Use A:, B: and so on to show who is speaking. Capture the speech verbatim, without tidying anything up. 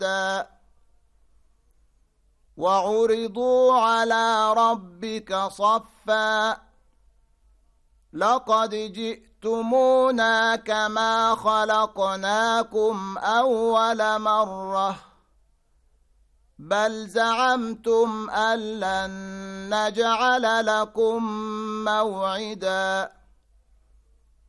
A: شتى وعرضوا على ربك صفا لقد جئتمونا كما خلقناكم أول مرة بل زعمتم أن لن نجعل لكم موعدا